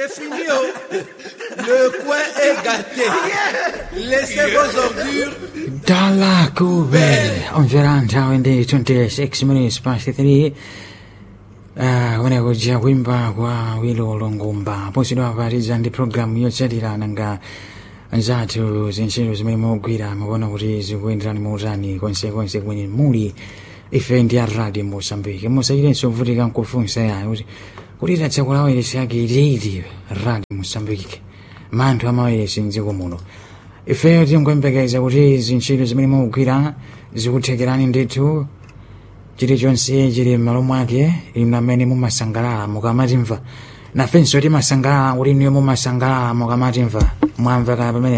fini. Le coin est gâté. Laissez vos ordures. Dalla Cube on Veranta in the 26 minutes past 3. Whenever Wimba wa Willow Longomba, Posino Avariz and the program Yochadira Nanga and Zatu Zinchos Memo Guida, one of these Windran Mozani, consequence winning Moody, if India Radi Mozambique, Mosaïden so Vurigan Kofun say, what is that Sawawa is Sagi Radi Mozambique, man to Amaris in Zigomono. If I don't go back as I would raise in Chiles Memo Guida, Zu take it on in day 2. Jiri Jonsi, Jiri Malomake, in the many Mumasangara, Mogamadinva. Nothing so Masangara, what in your Mumasangara, Mogamadinva, Manvaga,